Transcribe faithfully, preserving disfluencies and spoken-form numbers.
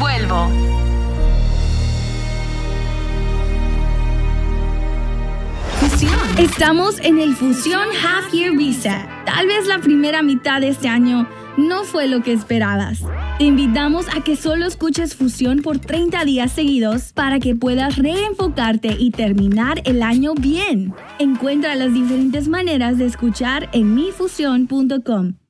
Vuelvo. Fusión. Estamos en el Fusión Half Year Reset. Tal vez la primera mitad de este año no fue lo que esperabas. Te invitamos a que solo escuches Fusión por treinta días seguidos para que puedas reenfocarte y terminar el año bien. Encuentra las diferentes maneras de escuchar en mi fusión punto com.